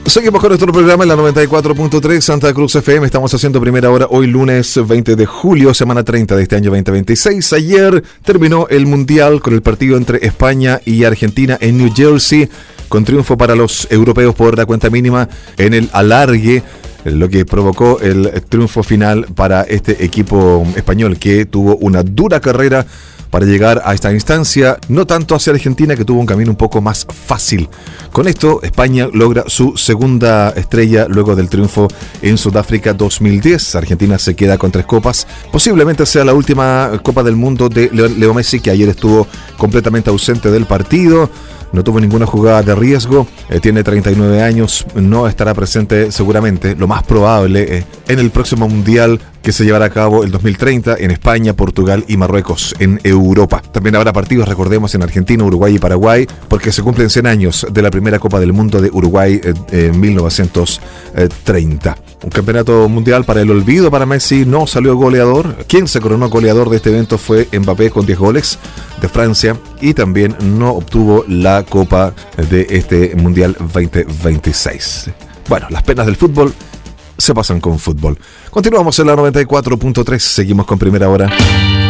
Seguimos con nuestro programa en la 94.3 Santa Cruz FM. Estamos haciendo primera hora hoy lunes 20 de julio, semana 30 de este año 2026. Ayer terminó el Mundial con el partido entre España y Argentina en New Jersey, con triunfo para los europeos por la cuenta mínima en el alargue, lo que provocó el triunfo final para este equipo español, que tuvo una dura carrera para llegar a esta instancia, no tanto hacia Argentina, que tuvo un camino un poco más fácil. Con esto, España logra su segunda estrella luego del triunfo en Sudáfrica 2010. Argentina se queda con 3 copas. Posiblemente sea la última Copa del Mundo de Leo Messi, que ayer estuvo completamente ausente del partido. No tuvo ninguna jugada de riesgo, tiene 39 años, no estará presente seguramente, lo más probable, en el próximo Mundial que se llevará a cabo el 2030 en España, Portugal y Marruecos, en Europa. También habrá partidos, recordemos, en Argentina, Uruguay y Paraguay, porque se cumplen 100 años de la primera Copa del Mundo de Uruguay en 1930. Un campeonato mundial para el olvido para Messi, no salió goleador. Quien se coronó goleador de este evento fue Mbappé con 10 goles de Francia, y también no obtuvo la Copa de este Mundial 2026. Bueno, las penas del fútbol se pasan con fútbol. Continuamos en la 94.3, seguimos con primera hora.